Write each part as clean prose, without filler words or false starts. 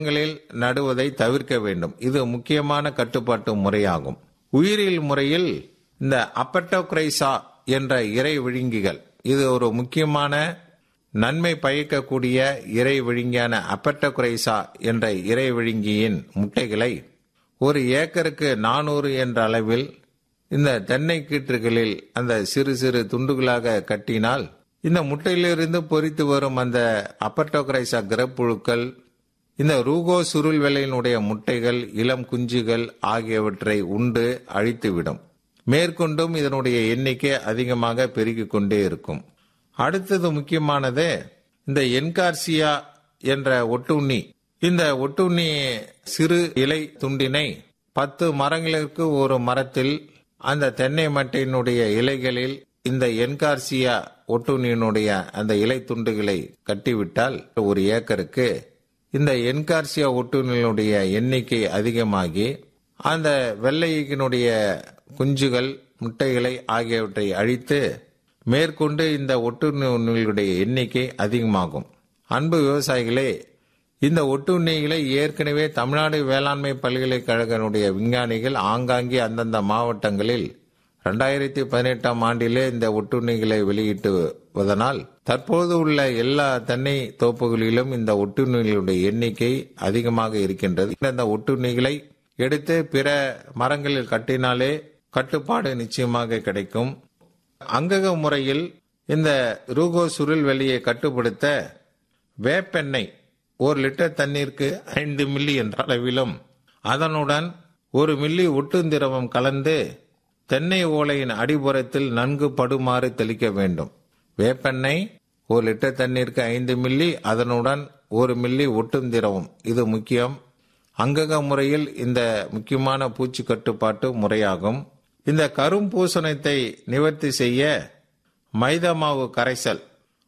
நடுவதை தவிர்க்க வேண்டும். இது முக்கியமான கட்டுப்பாட்டு முறையாகும். உயிரியல் முறையில் இந்த அப்பட்டோக்ரைசா என்ற இறை விழுங்கிகள், இது ஒரு முக்கியமான நன்மை பயக்கக்கூடிய இறை விழுங்கியான அப்பட்டோக்ரைசா என்ற இறை விழுங்கியின் முட்டைகளை ஒரு ஏக்கருக்கு 400 என்ற அளவில் இந்த தென்னை கீற்றுகளில் அந்த சிறு சிறு துண்டுகளாக கட்டினால் இந்த முட்டையிலிருந்து பொரித்து வரும் அந்த அப்பட்டோக்ரைசா கிரப்புழுக்கள் இந்த ரூகோ சுருள் வெள்ளையினுடைய முட்டைகள், இளம் குஞ்சுகள் ஆகியவற்றை உண்டு அழித்துவிடும். மேற்கொண்டும் இதனுடைய எண்ணிக்கை அதிகமாக பெருகிக் கொண்டே இருக்கும். அடுத்தது முக்கியமானது இந்த என்கார்சியா என்ற ஒட்டுண்ணி. இந்த ஒட்டுண்ணி சிறு இலை துண்டினை 10 மரங்களுக்கு ஒரு மரத்தில் அந்த தென்னை மட்டையினுடைய இலைகளில் இந்த என்கார்சியா ஒட்டுண்ணியினுடைய அந்த இலை துண்டுகளை கட்டிவிட்டால் ஒரு ஏக்கருக்கு இந்த என்கார்சியா ஒட்டுண்ணியினுடைய எண்ணிக்கை அதிகமாகி அந்த வெள்ளையினுடைய குஞ்சுகள், முட்டைகளை ஆகியவற்றை அழித்து மேற்கொண்டு இந்த ஒட்டுண்ணிகளுடைய எண்ணிக்கை அதிகமாகும். அன்பு விவசாயிகளே, இந்த ஒட்டுண்ணிகளை ஏற்கனவே தமிழ்நாடு வேளாண்மை பல்கலைக்கழகனுடைய விஞ்ஞானிகள் ஆங்காங்கே அந்தந்த மாவட்டங்களில் 2018 ஆண்டிலே இந்த ஒட்டுண்ணிகளை வெளியிட்டுவதனால் தற்போது உள்ள எல்லா தென்னை தோப்புகளிலும் இந்த ஒட்டுண்ணிகளுடைய எண்ணிக்கை அதிகமாக இருக்கின்றது. இந்த ஒட்டுண்ணிகளை எடுத்து பிற மரங்களில் கட்டினாலே கட்டுப்பாடு நிச்சயமாக கிடைக்கும். அங்கக முறையில் இந்த ரூகோ சுருள் வெளியை கட்டுப்படுத்த வேப்பெண்ணெய் 1 லிட்டர் தண்ணீருக்கு 5 மில்லி என்ற அளவிலும் அதனுடன் 1 மில்லி ஒட்டுந்திரவம் கலந்து தென்னை ஓலையின் அடிப்புறத்தில் நன்கு படுமாறு தெளிக்க வேண்டும். வேப்பெண்ணெய் 1 லிட்டர் தண்ணீருக்கு 5 மில்லி, அதனுடன் 1 மில்லி ஒட்டுந்திரவம். இது முக்கியம். அங்கக முறையில் இந்த முக்கியமான பூச்சி கட்டுப்பாட்டு முறையாகும். இந்த கரும்பூசணத்தை நிவர்த்தி செய்ய மைதா மாவு கரைசல்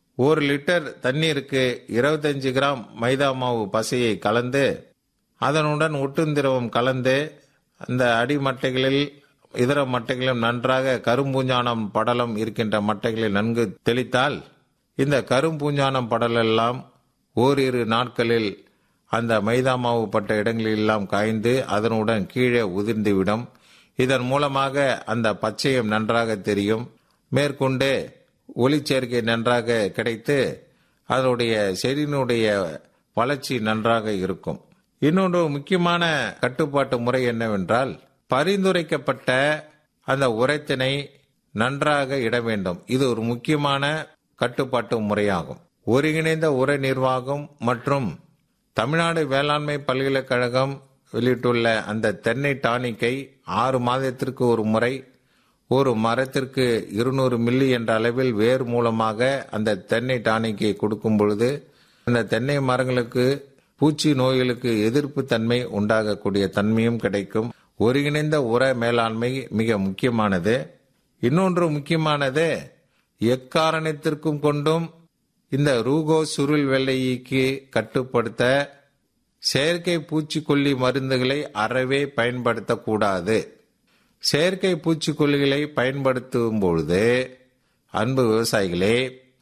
1 லிட்டர் தண்ணீருக்கு 25 கிராம் மைதா மாவு பசையை கலந்து அதனுடன் ஒட்டுந்திரவம் கலந்து அந்த அடிமட்டைகளில் இதர மட்டைகளிலும் நன்றாக கரும்பூஞ்சானம் படலம் இருக்கின்ற மட்டைகளில் நன்கு தெளித்தால் இந்த கரும்பூஞ்சானம் படலெல்லாம் ஓரிரு நாட்களில் அந்த மைதா மாவு பட்ட இடங்களெல்லாம் காய்ந்து அதனுடன் கீழே உதிர்ந்துவிடும். இதன் மூலமாக அந்த பச்சையம் நன்றாக தெரியும். மேற்கொண்டு ஒளிச்சேர்க்கை நன்றாக கிடைத்து அதனுடைய செடியினுடைய வளர்ச்சி நன்றாக இருக்கும். இன்னொன்று முக்கியமான கட்டுப்பாட்டு முறை என்னவென்றால், பரிந்துரைக்கப்பட்ட அந்த உரத்தினை நன்றாக இட வேண்டும். இது ஒரு முக்கியமான கட்டுப்பாட்டு முறையாகும். ஒருங்கிணைந்த உர நிர்வாகம் மற்றும் தமிழ்நாடு வேளாண்மை பல்கலைக்கழகம் வெளியிட்டுள்ள அந்த தென்னை டானிக்கை 6 மாதத்திற்கு ஒரு முறை ஒரு மரத்திற்கு 200 மில்லி என்ற அளவில் வேர் மூலமாக அந்த தென்னை டானிக்கை கொடுக்கும் பொழுது அந்த தென்னை மரங்களுக்கு பூச்சி நோய்களுக்கு எதிர்ப்பு தன்மை உண்டாகக்கூடிய தன்மையும் கிடைக்கும். ஒருங்கிணைந்த உர மேலாண்மை மிக முக்கியமானது. இன்னொன்று முக்கியமானது, எக்காரணத்திற்கும் கொண்டும் இந்த ரூகோ சுருள் வெள்ளைக்கு கட்டுப்படுத்த செயற்கை பூச்சிக்கொல்லி மருந்துகளை அறவே பயன்படுத்தக்கூடாது. செயற்கை பூச்சிக்கொல்லிகளை பயன்படுத்தும் பொழுது அன்பு விவசாயிகளே,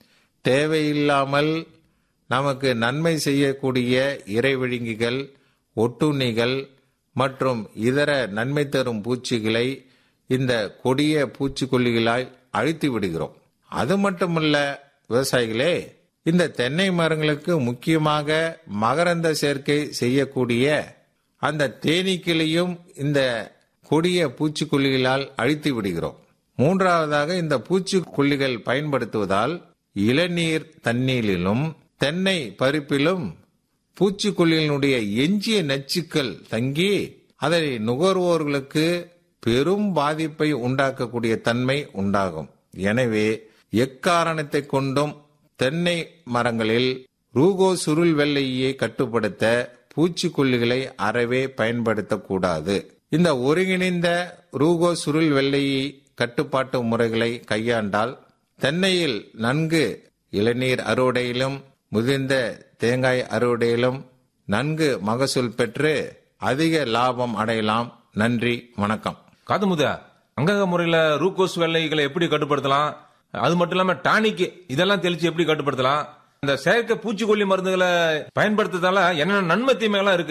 தேவையில்லாமல் நமக்கு நன்மை செய்யக்கூடிய இறை விழுங்கிகள், ஒட்டுண்ணிகள் மற்றும் இதர நன்மை தரும் பூச்சிகளை இந்த கொடிய பூச்சிக்கொல்லிகளால் அழித்து விடுகிறோம். அது மட்டுமல்ல விவசாயிகளே, இந்த தென்னை மரங்களுக்கு முக்கியமாக மகரந்த சேர்க்கை செய்யக்கூடிய அந்த தேனீக்களையும் இந்த கொடிய பூச்சிக்கொல்லிகளால் அழித்து விடுகிறோம். மூன்றாவதாக, இந்த பூச்சிக்கொல்லிகள் பயன்படுத்துவதால் இளநீர் தண்ணீரிலும் தென்னை பருப்பிலும் பூச்சிக்கொல்லிகளுடைய எஞ்சிய நச்சுக்கள் தங்கி அதை நுகர்வோர்களுக்கு பெரும் பாதிப்பை உண்டாக்கக்கூடிய தன்மை உண்டாகும். எனவே எக்காரணத்தை கொண்டும் தென்னை மரங்களில் ரூகோ சுருள் வெள்ளையை கட்டுப்படுத்த பூச்சிக்கொல்லிகளை அறவே பயன்படுத்தக்கூடாது. இந்த ஒருங்கிணைந்த ரூகோ சுருள் வெள்ளையை கட்டுப்பாட்டு முறைகளை கையாண்டால் தென்னையில் நன்கு இளநீர் அறுவடையிலும் முதிர்ந்த தேங்காய் அறுவடையிலும் நன்கு மகசூல் பெற்று அதிக லாபம் அடையலாம். நன்றி, வணக்கம். காதுமுத, அங்கக முறையில ரூகோஸ் வெள்ளைகளை எப்படி கட்டுப்படுத்தலாம்? அது மட்டும் இல்லாம டானிக் இதெல்லாம் தெளிச்சு எப்படி கட்டுப்படுத்தலாம்? இந்த செயற்கை பூச்சிக்கொல்லி மருந்துகளை பயன்படுத்துறதால என்னென்ன நன்மை தீமைகள்லாம் இருக்கு?